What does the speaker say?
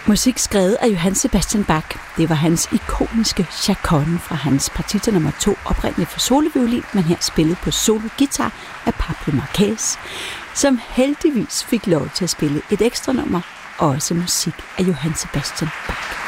Musik skrevet af Johann Sebastian Bach. Det var hans ikoniske chaconne fra hans partita nummer 2, oprindeligt for soloviolin, men her spillet på solo-guitar af Pablo Marquez, som heldigvis fik lov til at spille et ekstra nummer, også musik af Johann Sebastian Bach.